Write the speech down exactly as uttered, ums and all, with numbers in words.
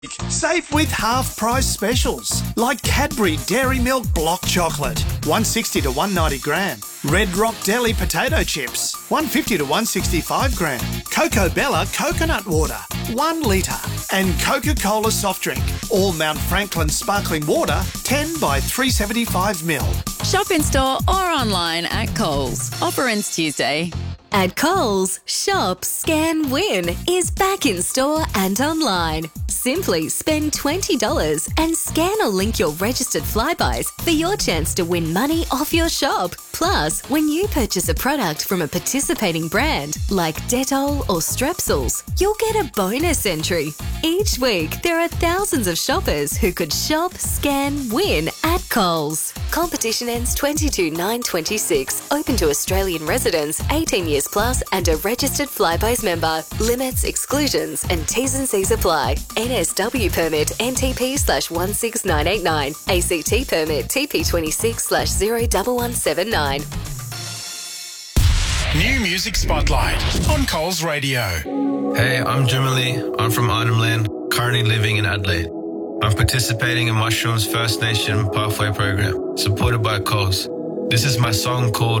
Save with half-price specials like Cadbury Dairy Milk Block Chocolate, one sixty to one ninety gram. Red Rock Deli Potato Chips, one fifty to one sixty-five gram. Coco Bella Coconut Water, one litre. And Coca-Cola Soft Drink, all Mount Franklin Sparkling Water, ten by three seventy-five mil. Shop in store or online at Coles. Offer ends Tuesday. At Coles, Shop, Scan, Win is back in store and online. Simply spend twenty dollars and scan or link your registered Flybuys for your chance to win money off your shop. Plus, when you purchase a product from a participating brand like Dettol or Strepsils, you'll get a bonus entry. Each week, there are thousands of shoppers who could shop, scan, win at Coles. Competition ends twenty-two nine twenty-six. Open to Australian residents, eighteen years plus and a registered Flybuys member. Limits, exclusions and T's and C's apply. N S W permit N T P slash one six nine eight nine. A C T permit T P twenty-six slash zero one one seven nine. New Music Spotlight on Coles Radio. Hey, I'm Jimmy. I'm from Arnhem Land, currently living in Adelaide. I'm participating in Mushroom's First Nation Pathway program, supported by Coles. This is my song called